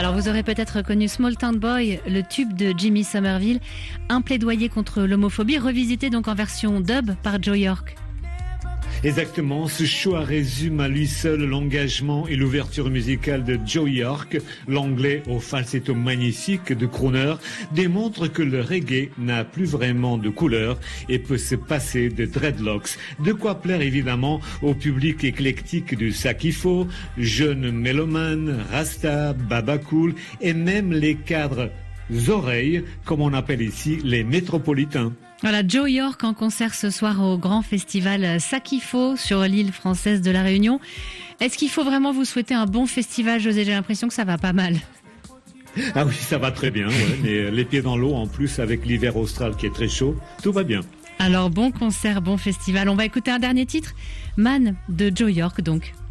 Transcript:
Alors vous aurez peut-être reconnu Small Town Boy, le tube de Jimmy Somerville, un plaidoyer contre l'homophobie, revisité donc en version dub par Joe York. Exactement, ce choix résume à lui seul l'engagement et l'ouverture musicale de Joe York. L'anglais au falsetto magnifique de crooner démontre que le reggae n'a plus vraiment de couleur et peut se passer de dreadlocks. De quoi plaire évidemment au public éclectique du Sakifo, jeunes mélomanes, Rasta, Baba Cool et même les cadres oreilles, comme on appelle ici les métropolitains. Voilà, Joe York en concert ce soir au grand festival Sakifo sur l'île française de la Réunion. Est-ce qu'il faut vraiment vous souhaiter un bon festival, José? J'ai l'impression que ça va pas mal. Ah oui, ça va très bien, ouais, mais les pieds dans l'eau en plus avec l'hiver austral qui est très chaud, tout va bien. Alors bon concert, bon festival. On va écouter un dernier titre, Man de Joe York donc.